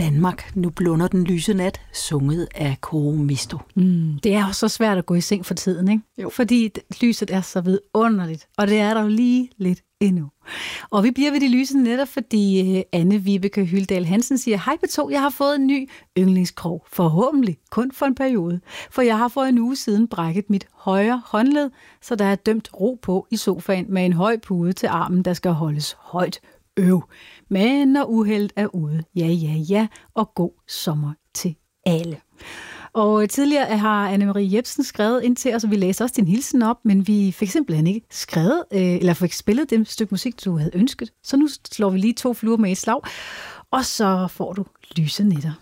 Danmark. Nu blunder den lyse nat, sunget af Kåre Misto. Det er jo så svært at gå i seng for tiden, ikke? Jo. Fordi lyset er så vidunderligt, og det er der jo lige lidt endnu. Og vi bliver ved de lyse netop, fordi Anne Vibeke Hyldal Hansen siger, hej P2, jeg har fået en ny yndlingskrog, forhåbentlig kun for en periode, for jeg har for en uge siden brækket mit højre håndled, så der er dømt ro på i sofaen med en høj pude til armen, der skal holdes højt. Men når uheldet er ude, ja, og god sommer til alle. Og tidligere har Anne-Marie Jebsen skrevet ind til os, og vi læser også din hilsen op, men vi fik simpelthen ikke skrevet, eller fik spillet det stykke musik, du havde ønsket. Så nu slår vi lige 2 fluer med et slag, og så får du lyse nætter.